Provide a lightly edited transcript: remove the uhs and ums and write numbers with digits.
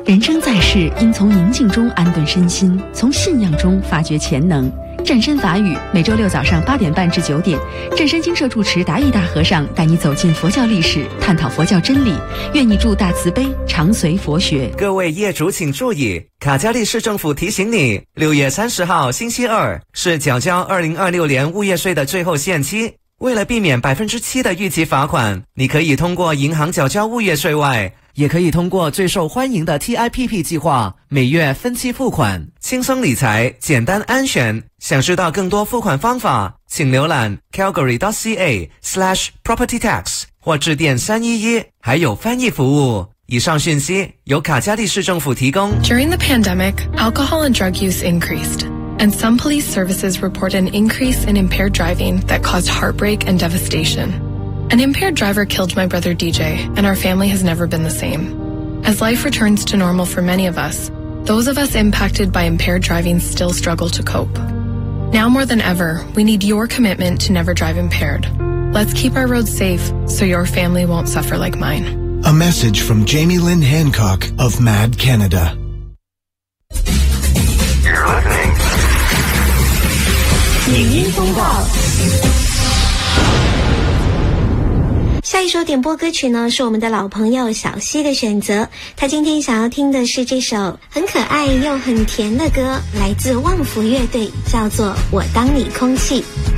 人生在世，应从宁静中安顿身心，从信仰中发掘潜能。正身法语每周六早上8点半至9点，正身精舍住持达义大和尚带你走进佛教历史，探讨佛教真理。愿你助大慈悲，常随佛学。 各位业主请注意，卡加利市政府提醒你，6月30号星期二是缴交2026年物业税的最后限期。为了避免7%的逾期罚款，你可以通过银行缴交物业税外，也可以通过最受欢迎的 TIPP 计划，每月分期付款，轻松理财，简单安全。想知道更多付款方法，请浏览 calgary.ca/propertytax 或致电311，还有翻译服务。以上讯息由卡加利市政府提供。 During the pandemic, alcohol and drug use increased.And some police services report an increase in impaired driving that caused heartbreak and devastation. An impaired driver killed my brother DJ, and our family has never been the same. As life returns to normal for many of us, those of us impacted by impaired driving still struggle to cope. Now more than ever, we need your commitment to never drive impaired. Let's keep our roads safe so your family won't suffer like mine. A message from Jamie Lynn Hancock of MAD Canada. You're listening. 影音风暴。下一首点播歌曲呢，是我们的老朋友小溪的选择。他今天想要听的是这首很可爱又很甜的歌，来自旺福乐队，叫做《我当你空气》。